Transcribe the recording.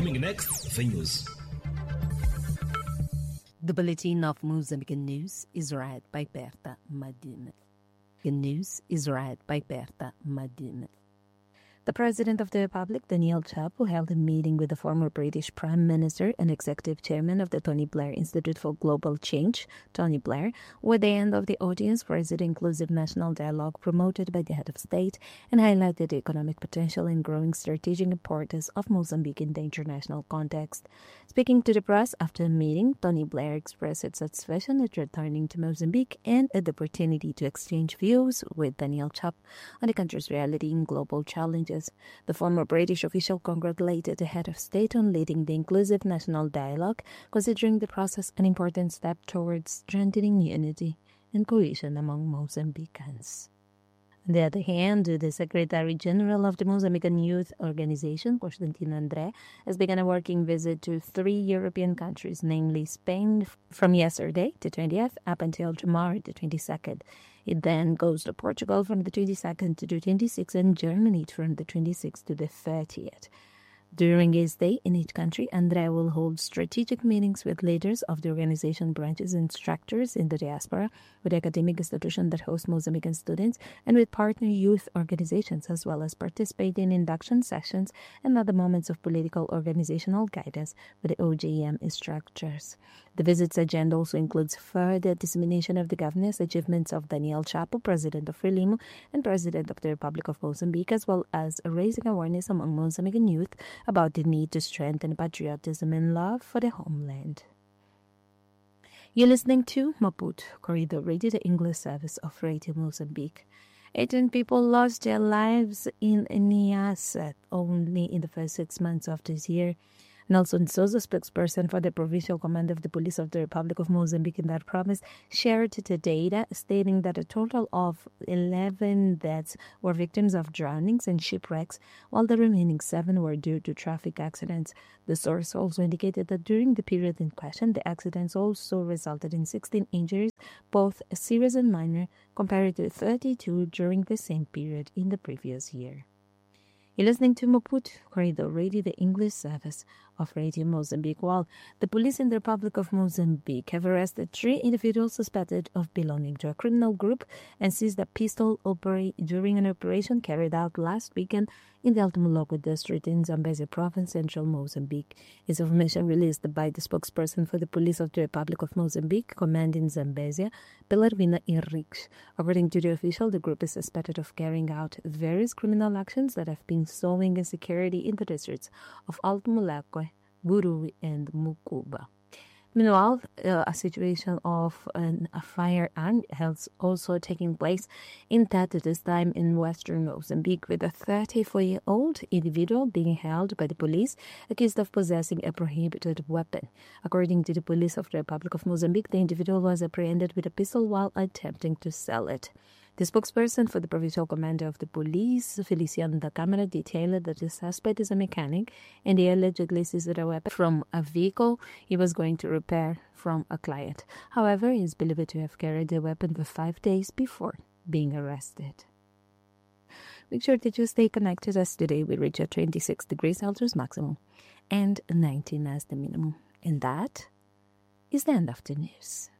Coming next, the news. The Bulletin of Mozambican News is read by Berta Madine. The news is read by Berta Madine. The President of the Republic, Daniel Chapo, held a meeting with the former British Prime Minister and Executive Chairman of the Tony Blair Institute for Global Change, Tony Blair, where the end of the audience praised the inclusive national dialogue promoted by the head of state and highlighted the economic potential and growing strategic importance of Mozambique in the international context. Speaking to the press after the meeting, Tony Blair expressed its satisfaction at returning to Mozambique and at the opportunity to exchange views with Daniel Chapo on the country's reality and global challenges. The former British official congratulated the head of state on leading the inclusive national dialogue, considering the process an important step towards strengthening unity and cohesion among Mozambicans. On the other hand, the Secretary General of the Mozambican Youth Organization, Constantino André, has begun a working visit to 3 European countries, namely Spain from yesterday, the 20th, up until tomorrow, the 22nd. It then goes to Portugal from the 22nd to the 26th and Germany from the 26th to the 30th. During his stay in each country, André will hold strategic meetings with leaders of the organization branches and structures in the diaspora, with academic institutions that host Mozambican students, and with partner youth organizations, as well as participate in induction sessions and other moments of political organizational guidance with the OJM structures. The visit's agenda also includes further dissemination of the governance achievements of Daniel Chapo, President of Frelimo and President of the Republic of Mozambique, as well as raising awareness among Mozambican youth about the need to strengthen patriotism and love for the homeland. You're listening to Maputo Corridor Radio, the English service of Radio Mozambique. 18 people lost their lives in Niassa only in the first 6 months of this year. Nelson Souza, spokesperson for the Provincial Command of the Police of the Republic of Mozambique in that province, shared the data, stating that a total of 11 deaths were victims of drownings and shipwrecks, while the remaining 7 were due to traffic accidents. The source also indicated that during the period in question, the accidents also resulted in 16 injuries, both serious and minor, compared to 32 during the same period in the previous year. You're listening to Maputo Corridor Radio, the English service of Radio Mozambique. While the police in the Republic of Mozambique have arrested 3 individuals suspected of belonging to a criminal group and seized a pistol during an operation carried out last weekend in the Alto Moloco district in Zambezia province, central Mozambique. It's information released by the spokesperson for the police of the Republic of Mozambique, command in Zambezia, Belarmina Henriques. According to the official, the group is suspected of carrying out various criminal actions that have been sowing insecurity in the districts of Alto Moloco, Gurui, and Mucuba. Meanwhile, a situation of a firearm is also taking place in Tete, this time in western Mozambique, with a 34-year-old individual being held by the police accused of possessing a prohibited weapon. According to the police of the Republic of Mozambique, the individual was apprehended with a pistol while attempting to sell it. The spokesperson for the provincial commander of the police, Feliciano da Câmara, detailed that the suspect is a mechanic and he allegedly seized a weapon from a vehicle he was going to repair from a client. However, he is believed to have carried the weapon for 5 days before being arrested. Make sure that you stay connected, as today we reach a 26 degrees Celsius maximum and 19 as the minimum. And that is the end of the news.